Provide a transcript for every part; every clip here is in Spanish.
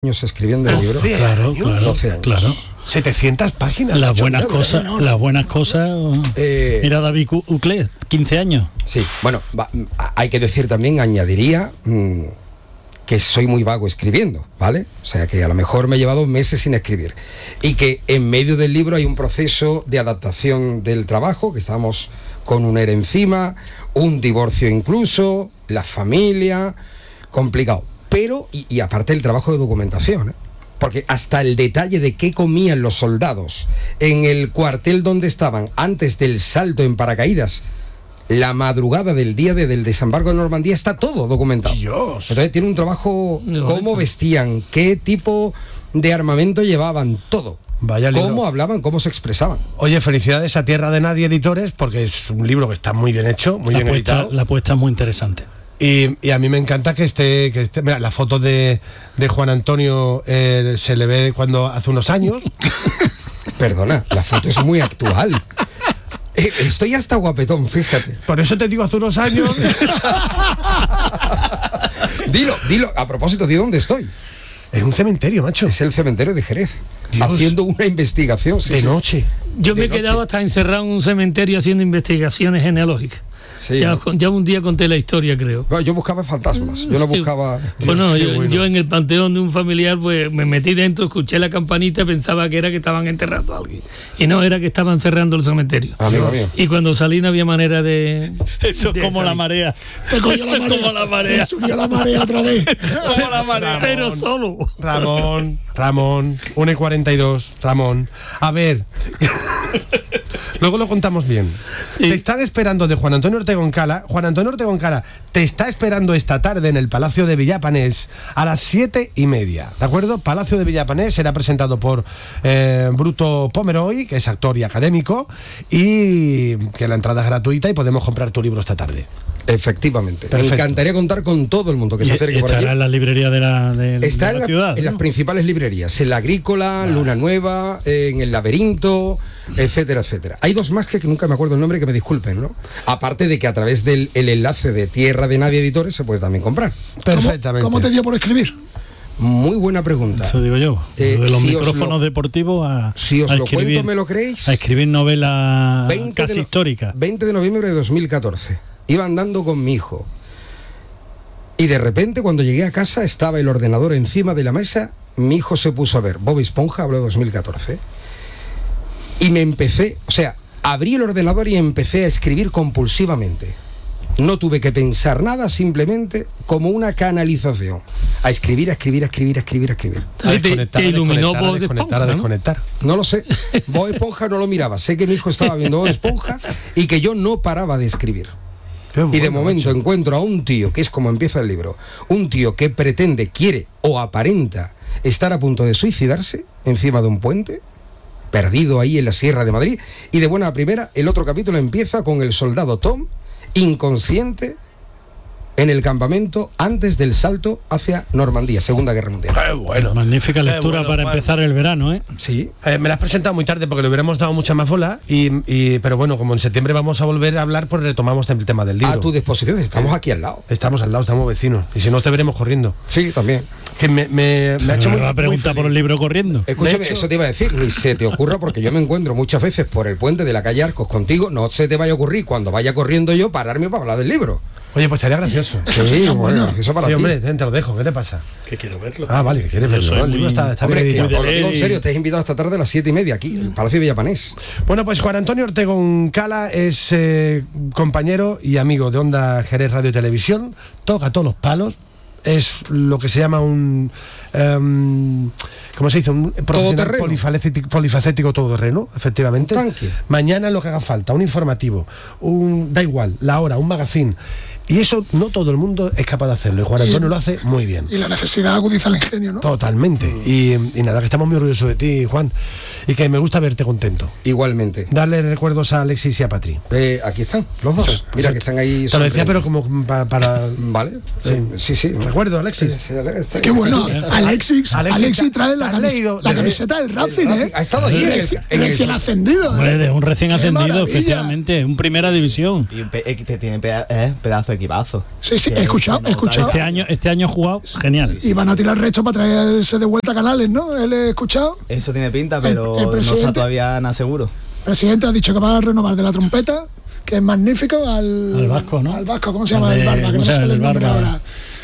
años escribiendo el libro. Claro, 12 años. claro. 700 páginas. Las buenas cosas. Mira David Uclés, 15 años. Sí, bueno, hay que decir también, añadiría que soy muy vago escribiendo, ¿vale? O sea, que a lo mejor me he llevado meses sin escribir. Y que en medio del libro hay un proceso de adaptación del trabajo, que estamos con un ERE encima, un divorcio incluso, la familia, complicado. Pero, y aparte el trabajo de documentación, ¿eh? Porque hasta el detalle de qué comían los soldados en el cuartel donde estaban antes del salto en paracaídas, la madrugada del día del desembarco de Normandía, está todo documentado. Dios. Entonces tiene un trabajo, cómo vestían, qué tipo de armamento llevaban, todo. Vaya libro. Cómo hablaban, cómo se expresaban. Oye, felicidades a Tierra de Nadie Editores, porque es un libro que está muy bien hecho, muy bien editado. La apuesta es muy interesante. Y a mí me encanta que esté mira, la foto de Juan Antonio se le ve cuando hace unos años. Perdona, la foto es muy actual. Estoy hasta guapetón, fíjate. Por eso te digo hace unos años. Dilo, a propósito, ¿de dónde estoy? Es un cementerio, macho. Es el cementerio de Jerez. Dios. Haciendo una investigación. De noche. Yo me he quedado hasta encerrado en un cementerio haciendo investigaciones genealógicas. Sí. Ya un día conté la historia, creo. Bueno, yo buscaba fantasmas, yo no buscaba... Bueno, Dios, yo en el panteón de un familiar, pues me metí dentro, escuché la campanita, pensaba que era que estaban enterrando a alguien. Y no, era que estaban cerrando el cementerio. Amigo mío. Y cuando salí no había manera de... Eso es como la marea. Eso es como la marea. Subió la marea otra vez. Como la marea. Pero solo. Ramón, 1:42, Ramón. A ver, luego lo contamos bien. Sí. Te están esperando de Juan Antonio Ortega Oncala. Juan Antonio Ortega Oncala te está esperando esta tarde en el Palacio de Villapanés a las 7:30, ¿de acuerdo? Palacio de Villapanés será presentado por Bruto Pomeroy, que es actor y académico, y que la entrada es gratuita y podemos comprar tu libro esta tarde. Efectivamente. Perfecto. Me encantaría contar con todo el mundo que se acerque por allí. Estará en las librerías de Está la ciudad. en las principales librerías, en la Agrícola, Luna Nueva, en el Laberinto, etcétera, etcétera. Hay dos más que nunca me acuerdo el nombre, que me disculpen, ¿no? Aparte de que a través del enlace de Tierra de Nadie Editores se puede también comprar. Perfectamente. ¿Cómo te dio por escribir? Muy buena pregunta. Eso digo yo. De los si micrófonos deportivos a Si os a lo escribir, cuento, ¿me lo creéis? a escribir novelas casi históricas. 20 de noviembre de 2014. Iba andando con mi hijo. Y de repente, cuando llegué a casa, estaba el ordenador encima de la mesa. Mi hijo se puso a ver Bob Esponja, hablo de 2014. Y me empecé, abrí el ordenador y empecé a escribir compulsivamente. No tuve que pensar nada, simplemente como una canalización. A escribir. A desconectar, Te iluminó a Bob desconectar, a desconectar. No lo sé. Bob Esponja no lo miraba. Sé que mi hijo estaba viendo Bob Esponja y que yo no paraba de escribir. Qué bueno, Y de momento macho. encuentro a un tío, que es como empieza el libro, un tío que pretende, quiere o aparenta estar a punto de suicidarse encima de un puente, perdido ahí en la Sierra de Madrid, y de buena primera el otro capítulo empieza con el soldado Tom, inconsciente, en el campamento antes del salto hacia Normandía, Segunda Guerra Mundial. Qué bueno. Magnífica lectura bueno, para Juan. empezar el verano, ¿eh? Sí. Me la has presentado muy tarde porque le hubiéramos dado mucha más bola pero bueno, como en septiembre vamos a volver a hablar, pues retomamos el tema del libro. A tu disposición, estamos aquí al lado. Estamos al lado, estamos vecinos. Y si no, te veremos corriendo. Sí, también. Que me ha hecho Me muy, va a preguntar por el libro corriendo. Escúchame, De hecho- eso te iba a decir, ni se te ocurra, porque yo me encuentro muchas veces por el puente de la calle Arcos contigo, no se te vaya a ocurrir cuando vaya corriendo yo pararme para hablar del libro. Oye, pues estaría gracioso. Sí, bueno, eso para Sí, ti. hombre, te lo dejo. ¿Qué te pasa? Que quiero verlo. Ah, vale, que quieres Yo verlo, soy ¿no? El libro muy- está Hombre, bien que editado. os lo digo en serio, te he invitado esta tarde a las 7:30 aquí, en el Palacio de Villapanés. Bueno, pues Juan Antonio Ortega Oncala es compañero y amigo de Onda Jerez Radio y Televisión, toca todos los palos, es lo que se llama un... ¿cómo se dice? Un profesional polifacético todoterreno, efectivamente. Un tanque. Mañana lo que haga falta, un informativo, da igual, la hora, un magazine. Y eso no todo el mundo es capaz de hacerlo. Y Juan Antonio lo hace muy bien. Y la necesidad agudiza el ingenio, ¿no? Totalmente. Y nada, que estamos muy orgullosos de ti, Juan. Y que me gusta verte contento. Igualmente. Darle recuerdos a Alexis y a Patri. Aquí están, los dos. Mira que están ahí. Te lo decía, pero como para... Vale. Sí. Sí. Recuerdo, Alexis. Sí, está Qué ahí. bueno, Alexis trae la, ¿has leído? la camiseta del Racing, ¿eh? Ha estado allí Recién ascendido, Hombre, de un recién Qué ascendido, maravilla. efectivamente, un primera división. Y que tiene pedazo equipazo. Sí, he escuchado. Este año ha jugado genial. Y van a tirar recho para traerse de vuelta a Canales, ¿no? Él he escuchado. Eso tiene pinta, pero no está todavía nada seguro. El presidente ha dicho que va a renovar de la trompeta, que es magnífico, al Vasco, ¿no? Al Vasco, ¿cómo se llama? El Barba, que no sale el nombre ahora.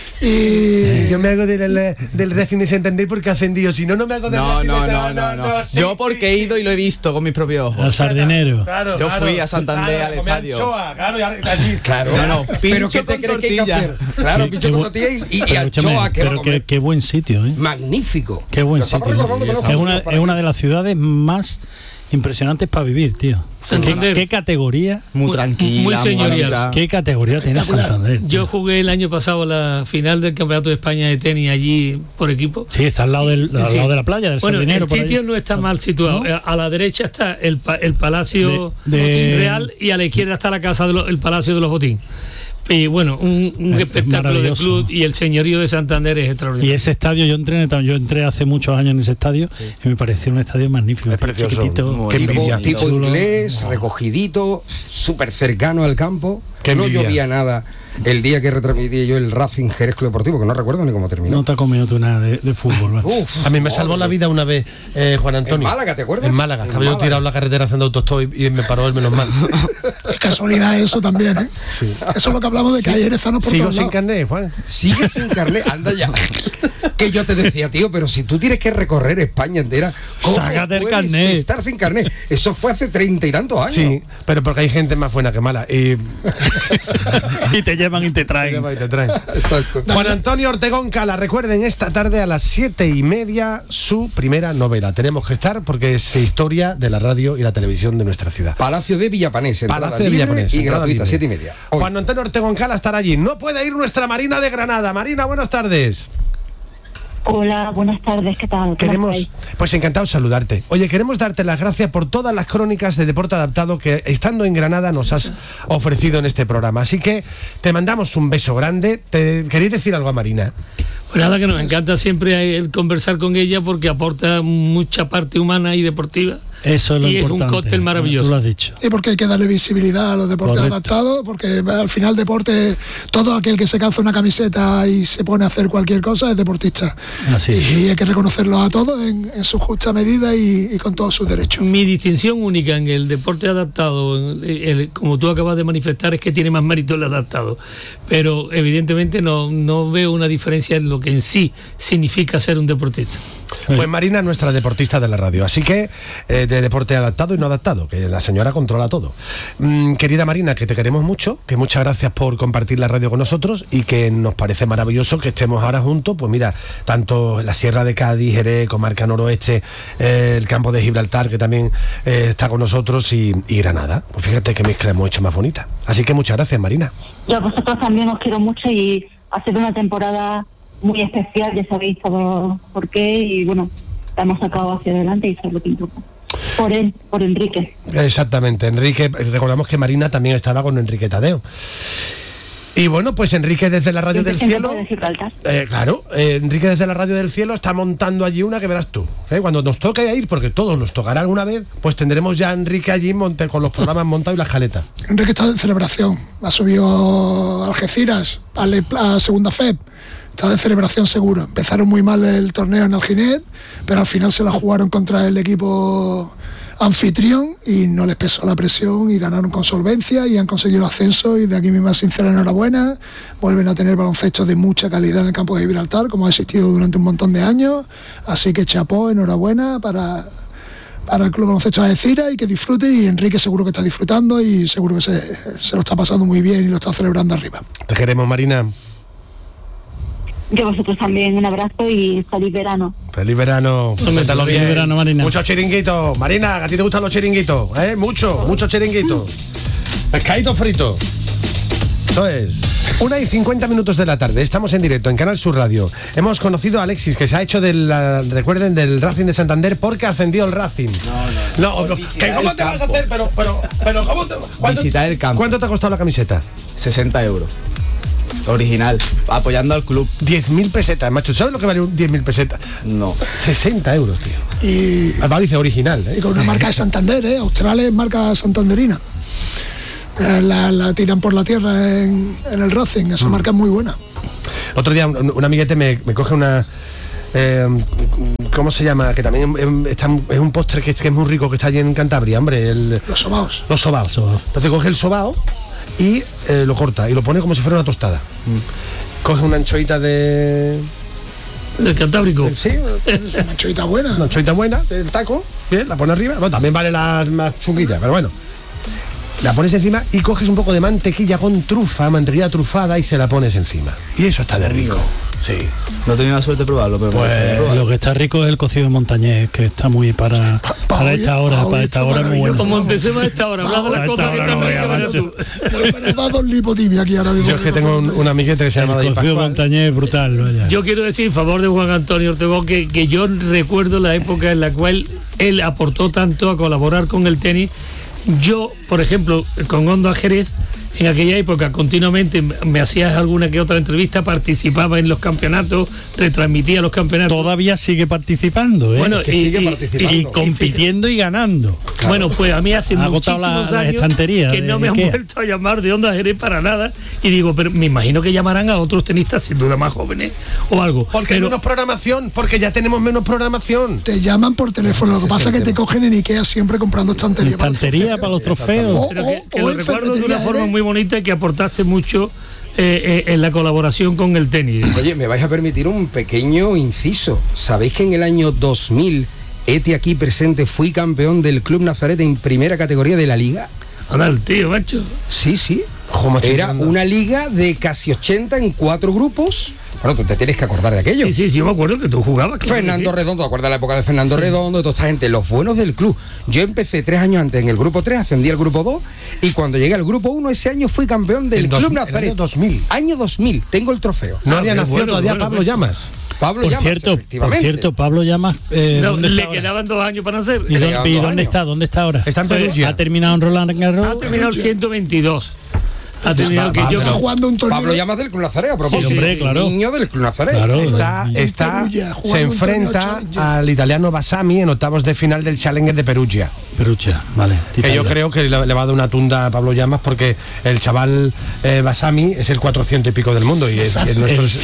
Y yo me hago del Racing de Santander porque ha ascendido, si no me hago del No. Sí, yo porque he ido y lo he visto con mis propios ojos. Al Sardinero. Claro, yo fui a Santander al estadio. Claro. No, pero ¿qué te crees que hay que hacer? Claro, pincho con tortilla y anchoa. Pero qué buen sitio, ¿eh? Magnífico. Qué buen sitio. Es una de las ciudades más impresionantes para vivir, tío. ¿Qué categoría? Muy tranquila, muy señorial. ¿Qué categoría tiene Santander? Yo jugué el año pasado la final del Campeonato de España de tenis allí por equipo. Sí, está al lado, al lado de la playa, del Sardinero. El sitio no está mal situado. ¿No? A la derecha está el Palacio Real y a la izquierda está la casa el Palacio de los Botín. Y bueno, un espectáculo de club, y el señorío de Santander es extraordinario. Y ese estadio, yo entré hace muchos años en ese estadio, y me pareció un estadio magnífico. Es precioso. Chiquitito, tipo inglés, recogidito, súper cercano al campo. Que no llovía nada el día que retransmití yo el Racing Jerez Club Deportivo, que no recuerdo ni cómo terminó. No te has comido tú nada de fútbol. A mí me salvó la vida una vez, Juan Antonio. ¿En Málaga, te acuerdas? En Málaga. Estaba yo tirado en la carretera haciendo autostop y me paró el menos mal. Es casualidad eso también, ¿eh? Sí. Eso es lo que hablamos de que hay herezanos por todos lados. Sigo sin carnet, Juan. Sigue sin carnet, anda ya. Que yo te decía, tío, pero si tú tienes que recorrer España entera, ¿cómo sácate el puedes carnet? Estar sin carnet? Eso fue hace 30 y tantos años. Sí, pero porque hay gente más buena que mala. Y te llevan y te traen. Exacto. Juan Antonio Ortegón Cala, recuerden, esta tarde a las 7:30 su primera novela. Tenemos que estar porque es historia de la radio y la televisión de nuestra ciudad. Palacio de Villapanés, Palacio de Villapanés y gratuita, 7:30. Hoy. Juan Antonio Ortegón Cala estará allí. No puede ir nuestra Marina de Granada. Marina, buenas tardes. Hola, buenas tardes, ¿qué tal? Pues encantado de saludarte. Oye, queremos darte las gracias por todas las crónicas de deporte adaptado que estando en Granada nos has ofrecido en este programa. Así que te mandamos un beso grande. ¿Queréis decir algo a Marina? Pues nada, que nos encanta siempre el conversar con ella porque aporta mucha parte humana y deportiva. Eso es lo y importante. Es un cóctel maravilloso. Tú lo has dicho. Y porque hay que darle visibilidad a los deportes adaptados, porque al final deporte, todo aquel que se calza una camiseta y se pone a hacer cualquier cosa es deportista. Así es. Y hay que reconocerlo a todos en su justa medida y con todos sus derechos. Mi distinción única en el deporte adaptado, como tú acabas de manifestar, es que tiene más mérito el adaptado. Pero evidentemente no veo una diferencia en lo que en sí significa ser un deportista. Pues Marina es nuestra deportista de la radio, así que de deporte adaptado y no adaptado, que la señora controla todo. Querida Marina, que te queremos mucho, que muchas gracias por compartir la radio con nosotros y que nos parece maravilloso que estemos ahora juntos, pues mira, tanto la Sierra de Cádiz, Jerez, Comarca Noroeste, el campo de Gibraltar, que también está con nosotros, y Granada. Pues fíjate que mezcla hemos hecho más bonita. Así que muchas gracias, Marina. Yo a vosotros también os quiero mucho y ha sido una temporada muy especial, ya sabéis todo por qué, y bueno, la hemos sacado hacia adelante y eso es lo que importa. Por él, por Enrique. Exactamente, Enrique, recordamos que Marina también estaba con Enrique Tadeo. Y bueno, pues Enrique desde la Radio del Cielo, Enrique desde la Radio del Cielo está montando allí una que verás tú. Cuando nos toque ir, porque todos nos tocará alguna vez, pues tendremos ya a Enrique allí con los programas montados y la jaleta. Enrique está en celebración, ha subido a Algeciras, a Segunda FEP, está de celebración seguro. Empezaron muy mal el torneo en Alginet, pero al final se la jugaron contra el equipo anfitrión y no les pesó la presión y ganaron con solvencia y han conseguido el ascenso, y de aquí mi más sincera enhorabuena. Vuelven a tener baloncesto de mucha calidad en el campo de Gibraltar, como ha existido durante un montón de años, así que chapó, enhorabuena para el Club Baloncesto Algeciras, y que disfrute, y Enrique seguro que está disfrutando y seguro que se lo está pasando muy bien y lo está celebrando arriba. Te queremos, Marina. Yo a vosotros también, un abrazo y feliz verano. Feliz verano. Feliz verano, Marina. Muchos chiringuitos. Marina, ¿a ti te gustan los chiringuitos? Muchos chiringuitos. Pescadito frito. Eso es. 1:50 de la tarde. Estamos en directo en Canal Sur Radio. Hemos conocido a Alexis, que se ha hecho recuerden, del Racing de Santander, porque ascendió el Racing. No. ¿Cómo te vas a hacer? Pero ¿cómo te... Visitar el campo. ¿Cuánto te ha costado la camiseta? 60 euros. Original, apoyando al club. 10.000 pesetas, macho. ¿Sabes lo que vale 10.000 pesetas? No. 60 euros, tío. Y dice original, y con una marca de Santander, Australes, marca santanderina. La tiran por la tierra en el Racing, esa marca es muy buena. Otro día un amiguete me coge una... ¿cómo se llama? Que también es un postre que es muy rico, que está allí en Cantabria, hombre. Los sobaos. Los sobaos. Entonces coge el sobao y lo corta y lo pone como si fuera una tostada. Coge una anchoita del Cantábrico. Sí, una anchoita buena. Una anchoita buena, del taco, bien, la pone arriba. Bueno, también vale las más chunguillas, pero bueno. La pones encima y coges un poco de mantequilla con trufa, mantequilla trufada, y se la pones encima. Y eso está de rico. Sí. No he tenido la suerte de probarlo, pero pues lo que está rico es el cocido de montañés, que está muy para esta hora. Para esta hora muy bueno. Como empecemos a esta hora, hablando de las cosas que me da dos lipotibia aquí ahora mismo. Yo es que tengo un amiguete que se llama el cocido de montañés brutal. Vaya. Yo quiero decir en favor de Juan Antonio Ortegón que yo recuerdo la época en la cual él aportó tanto a colaborar con el tenis. Yo, por ejemplo, con Onda Jerez, en aquella época continuamente me hacías alguna que otra entrevista, participaba en los campeonatos, retransmitía los campeonatos. Todavía sigue participando, ¿eh? Bueno, sigue participando. Y compitiendo y ganando. Claro. Bueno, pues a mí hace muchísimos años que no me han vuelto a llamar de Onda Jerez para nada, y digo, pero me imagino que llamarán a otros tenistas sin duda más jóvenes o algo. Porque hay menos programación, porque ya tenemos menos programación. Te llaman por teléfono, lo que pasa es que te cogen en Ikea siempre comprando estantería. Para los trofeos. Pero que lo recuerdo de una forma muy bonita, que aportaste mucho en la colaboración con el tenis. Oye, me vais a permitir un pequeño inciso. ¿Sabéis que en el año 2000, aquí presente, fui campeón del Club Nazaret en primera categoría de la liga? Anda el tío, macho. Sí. Era una liga de casi 80 en 4 grupos. Bueno, tú te tienes que acordar de aquello. Sí, yo me acuerdo que tú jugabas. Claro. Fernando Redondo, ¿te acuerdas de la época de Fernando Redondo? De toda esta gente, los buenos del club. Yo empecé 3 años antes en el grupo 3, ascendí al grupo 2, y cuando llegué al grupo 1, ese año fui campeón del Club Nazaret. Año 2000. Año 2000, tengo el trofeo. No había nacido todavía Pablo Llamas. Por cierto, Pablo Llamas, le quedaban 2 años para nacer. ¿Y dónde está? ¿Dónde está ahora? Está en Perugia. ¿Ha terminado en Roland Garros? Ha terminado el 122. Ha tenido que yo jugando un torneo. Pablo Llamas del Club Nazaret, a propósito. Sí, hombre, claro. Niño del Club Nazaret. Claro. Se enfrenta al italiano Bassami en octavos de final del Challenger de Perugia. Vale. Que yo creo que le va a dar una tunda a Pablo Llamas, porque el chaval Bassami es el 400 y pico del mundo, y es nuestro el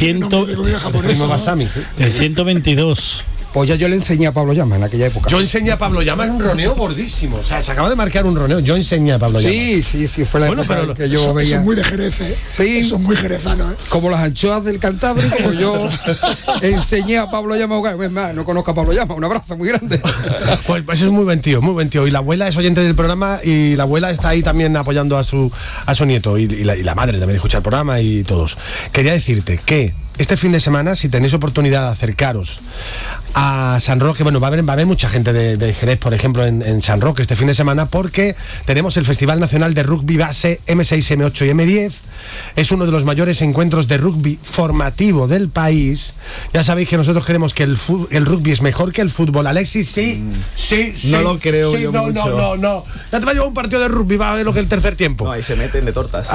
122. Pues ya yo le enseñé a Pablo Llamas en aquella época. Yo enseñé a Pablo Llamas un roneo gordísimo. O sea, se acaba de marcar un roneo. Yo enseñé a Pablo Llamas. Sí, fue la época que yo veía. Eso es muy de Jerez, ¿eh? Sí. Eso es muy jerezano, ¿eh? Como las anchoas del Cantábrico, pues yo enseñé a Pablo Llamas a jugar. Es más, no conozco a Pablo Llamas. Un abrazo muy grande. Pues eso es muy buen tío, muy buen tío. Y la abuela es oyente del programa, y la abuela está ahí también apoyando a su nieto. Y la madre también escucha el programa, y todos. Quería decirte que este fin de semana, si tenéis oportunidad de acercaros a San Roque, bueno, va a haber mucha gente de Jerez, por ejemplo, en San Roque este fin de semana, porque tenemos el Festival Nacional de Rugby Base M6, M8 y M10. Es uno de los mayores encuentros de rugby formativo del país. Ya sabéis que nosotros creemos que el rugby es mejor que el fútbol. Alexis, sí. No lo creo yo mucho. No. Ya te va a llevar un partido de rugby, va a ver lo que es el tercer tiempo. No, ahí se meten de tortas.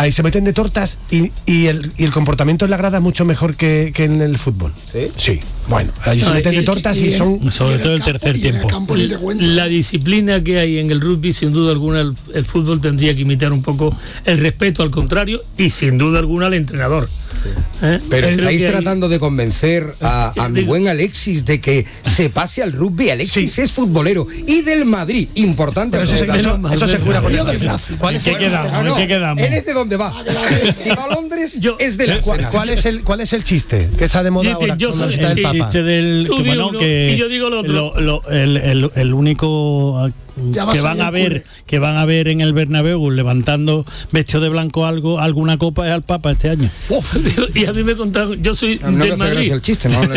Y el comportamiento en la grada es mucho mejor que en el fútbol. Sí. Bueno, ahí se meten de tortas y son... Sobre todo el tercer tiempo. La disciplina que hay en el rugby, sin duda alguna, el fútbol tendría que imitar un poco el respeto al contrario, y sin duda alguna al entrenador. Sí. Pero estáis tratando de convencer a mi buen Alexis de que se pase al rugby. Alexis es futbolero y del Madrid, importante. Pero eso se cura con ¿Qué quedamos? Él es de donde va. Si va a Londres, es de la ¿Cuál es el chiste que está de moda ahora? Está el chiste del y yo digo lo otro. El único que van a ver en el Bernabéu levantando vestido de blanco alguna copa es al Papa este año. Y a mí me contaron, yo soy del Madrid. El chiste, no,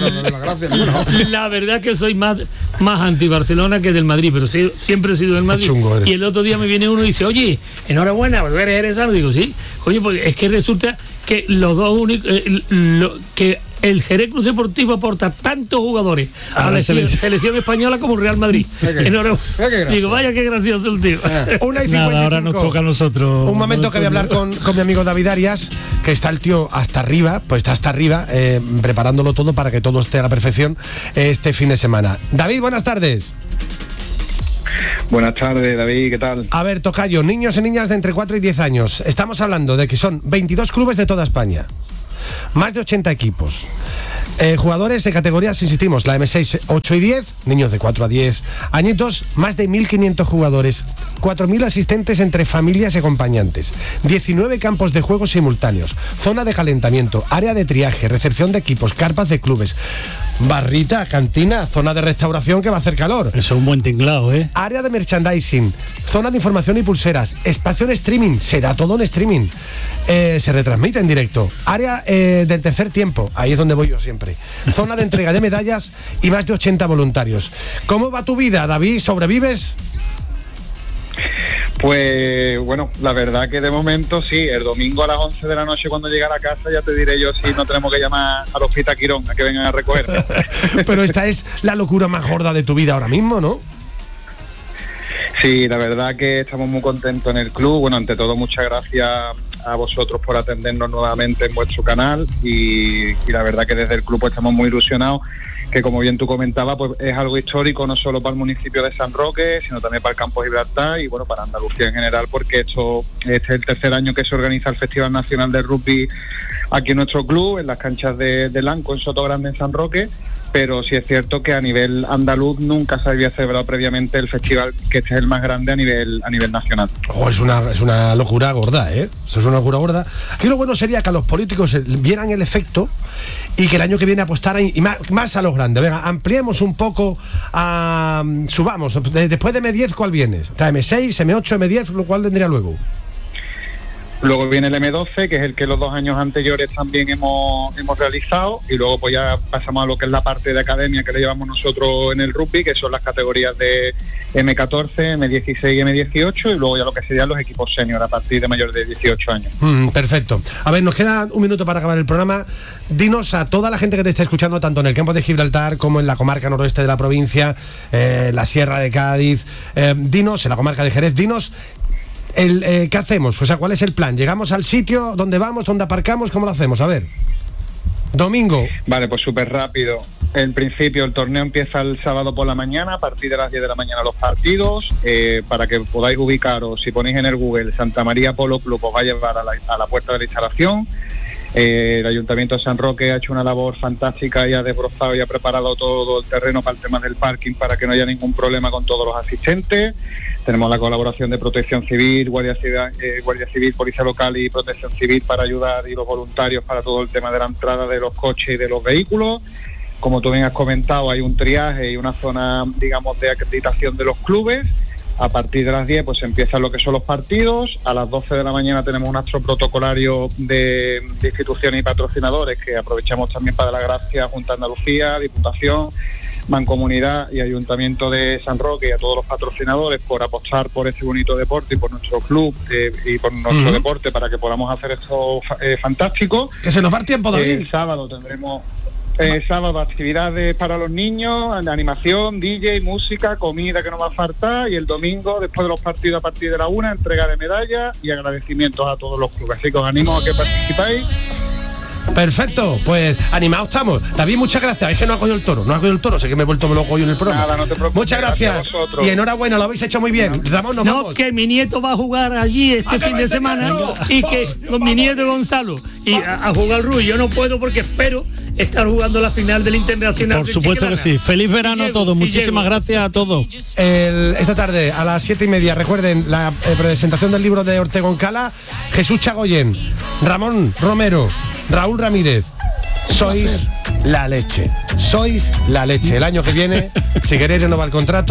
la verdad que soy más anti-Barcelona que del Madrid, pero siempre he sido del Madrid. Y el otro día me viene uno y dice, oye, enhorabuena, pues eres jerezano. Digo, sí. Oye, pues es que resulta que los dos únicos que el Jerez Club Deportivo aporta tantos jugadores a la selección española como Real Madrid. Digo, vaya qué gracioso el tío. 1:55. Ahora nos toca a nosotros. Un momento que voy a hablar con mi amigo David Arias, que está el tío hasta arriba, preparándolo todo para que todo esté a la perfección este fin de semana. David, buenas tardes. Buenas tardes, David, ¿qué tal? A ver, tocayo, niños y niñas de entre 4 y 10 años. Estamos hablando de que son 22 clubes de toda España. Más de 80 equipos. Jugadores de categorías, insistimos, la M6, 8 y 10, niños de 4 a 10 añitos, más de 1.500 jugadores, 4.000 asistentes entre familias y acompañantes, 19 campos de juegos simultáneos, zona de calentamiento, área de triaje, recepción de equipos, carpas de clubes, barrita, cantina, zona de restauración que va a hacer calor. Eso es un buen tinglado, ¿eh? Área de merchandising, zona de información y pulseras, espacio de streaming, se da todo en streaming, se retransmite en directo, área del tercer tiempo, ahí es donde voy yo siempre, zona de entrega de medallas y más de 80 voluntarios. ¿Cómo va tu vida, David? ¿Sobrevives? Pues bueno, la verdad que de momento sí, el domingo a las 11 de la noche cuando llegue a la casa ya te diré yo si no tenemos que llamar al Hospital Quirón a que vengan a recogerme. Pero esta es la locura más gorda de tu vida ahora mismo, ¿no? Sí, la verdad que estamos muy contentos en el club. Bueno, ante todo, muchas gracias a vosotros por atendernos nuevamente en vuestro canal y la verdad que desde el club pues, estamos muy ilusionados, que como bien tú comentabas, pues es algo histórico no solo para el municipio de San Roque, sino también para el campo de Gibraltar y bueno, para Andalucía en general, porque este es el tercer año que se organiza el Festival Nacional de Rugby aquí en nuestro club, en las canchas de Lanco, en Sotogrande, en San Roque. Pero sí es cierto que a nivel andaluz nunca se había celebrado previamente el festival, que este es el más grande a nivel nacional. Oh, es una locura gorda, ¿eh? Eso es una locura gorda. Aquí lo bueno sería que a los políticos vieran el efecto y que el año que viene apostaran y más a los grandes. Venga, ampliemos un poco, subamos. Después de M10, ¿cuál viene? O sea, M6, M8, M10, ¿cuál vendría luego? Luego viene el M12, que es el que los 2 años anteriores también hemos realizado, y luego pues ya pasamos a lo que es la parte de academia que le llevamos nosotros en el rugby, que son las categorías de M14, M16 y M18, y luego ya lo que serían los equipos senior a partir de mayores de 18 años. Perfecto. A ver, nos queda un minuto para acabar el programa. Dinos a toda la gente que te está escuchando, tanto en el campo de Gibraltar como en la comarca noroeste de la provincia, la Sierra de Cádiz, dinos, en la comarca de Jerez, dinos ¿qué hacemos? O sea, ¿cuál es el plan? ¿Llegamos al sitio? ¿Dónde vamos? ¿Dónde aparcamos? ¿Cómo lo hacemos? A ver. Domingo. Vale, pues súper rápido. En principio, el torneo empieza el sábado por la mañana, a partir de las 10 de la mañana los partidos, para que podáis ubicaros, si ponéis en el Google Santa María Polo Club, os va a llevar a la puerta de la instalación. El Ayuntamiento de San Roque ha hecho una labor fantástica y ha desbrozado y ha preparado todo el terreno para el tema del parking para que no haya ningún problema con todos los asistentes. Tenemos la colaboración de Protección Civil, Guardia Civil, Policía Local y Protección Civil para ayudar, y los voluntarios para todo el tema de la entrada de los coches y de los vehículos. Como tú bien has comentado, hay un triaje y una zona, digamos, de acreditación de los clubes. A partir de las 10 pues empiezan lo que son los partidos. A las 12 de la mañana tenemos un acto protocolario de instituciones y patrocinadores, que aprovechamos también para dar las gracias a Junta de Andalucía, Diputación, Mancomunidad y Ayuntamiento de San Roque y a todos los patrocinadores por apostar por este bonito deporte y por nuestro club y por nuestro deporte, para que podamos hacer esto fantástico. Que se nos va el tiempo, David. El sábado tendremos sábado actividades para los niños, animación, DJ, música, comida que no va a faltar, y el domingo, después de los partidos a partir de la 1, entrega de medallas y agradecimientos a todos los clubes. Así que os animo a que participéis. Perfecto, pues animados estamos. David, muchas gracias. Es que no ha cogido el toro, sé que me he vuelto loco yo en el programa. Nada, no te preocupes. Muchas gracias y enhorabuena, lo habéis hecho muy bien. Ramón, nos vamos. Que mi nieto va a jugar allí este fin de semana, y que con mi nieto Gonzalo y a jugar rugby. Yo no puedo porque espero estar jugando la final del Internacional. Por supuesto que sí. Feliz verano a todos. Muchísimas gracias a todos. Esta tarde a las 7:30, recuerden la presentación del libro de Ortegón Cala, Jesús Chagoyen, Ramón Romero, Raúl Ramírez. Sois la leche. El año que viene, si queréis renovar el contrato,